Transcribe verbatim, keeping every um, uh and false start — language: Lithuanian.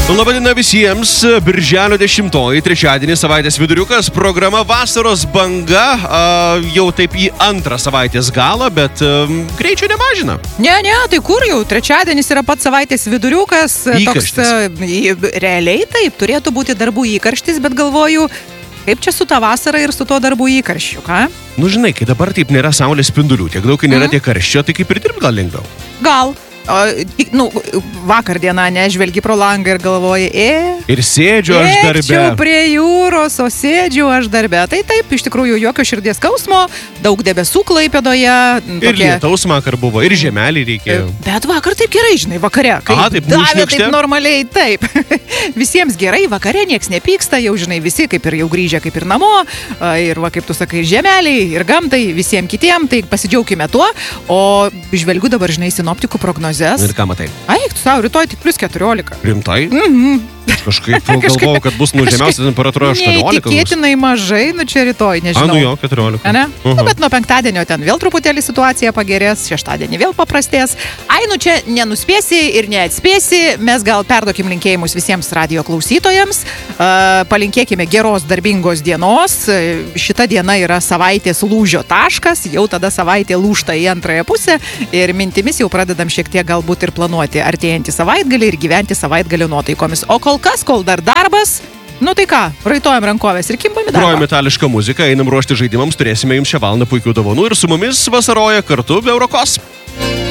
Labadiena visiems, birželio dešimtoji, trečiadienį savaitės viduriukas, programa Vasaros banga, a, jau taip į antrą savaitės galą, bet a, greičio nemažina. Ne, ne, tai kur jau, trečiadienis yra pats savaitės viduriukas. Įkarštis. Toks, a, realiai taip, turėtų būti darbų įkarštis, bet galvoju, kaip čia su ta vasara ir su to darbų įkarščiu, ką? Nu žinai, kai dabar taip nėra saulės spindulių, tiek daug, kai nėra Mhm. tiek karščio, tai kaip ir dirbt gal lengviau. Gal. O, tik, nu, vakar dieną nežvelgi pro langą ir galvoji, e, Ir sėdžiu aš Eikčiau darbe. prie jūros, o sėdžiu aš darbe. Tai taip, iš tikrųjų, jokio širdies skausmo, daug debesų Klaipėdoje. Ir lietaus vakar buvo, ir žemelį reikėjo. Bet vakar taip gerai, žinai, vakare. Kai Aha, taip davė nušniokštė? taip normaliai, taip. Visiems gerai, vakare nieks nepyksta, jau žinai, visi kaip ir jau grįžę, kaip ir namo. a, Ir va, kaip tu sakai, ir žemeliai, ir gamtai, visiems kitiem, tai pasidžiaugkime tuo. O žvelgiu dabar, žinai, sinoptikų prognozes. Ir ką matai? Eik, tu savo, rytoj tik plus keturiolika. Rimtai? Mhm. Aš kažkaip galvojau, kad bus nu žemiausia temperatūra aštuoniolika. bus. Neįtikėtinai mažai, nu čia rytoj, A, nežinau. nu jo, keturiolika. A, ne? Mhm. Nu, bet nuo penktadienio ten vėl truputėlį situacija pagerės, šeštadienį vėl paprastės. Ai, nu čia nenuspėsi ir neatspėsi, mes gal perduokim linkėjimus visiems radio klausytojams, uh, palinkėkime geros darbingos dienos, šita diena yra savaitės lūžio taškas, jau tada savaitė lūžta į antrąją pusę ir mintimis jau pradedam šiek tiek galbūt ir planuoti artėjantį savaitgalį ir gyventi savaitgalio nuotaikomis. O kol kas, kol dar darbas, nu tai ką, raitojam rankovės ir kimbam į darbą. Grojame itališką muziką, einam ruošti žaidimams, turėsime jums šią valandą puikių dovanų ir su mumis vasaroja kartu be Eurokos.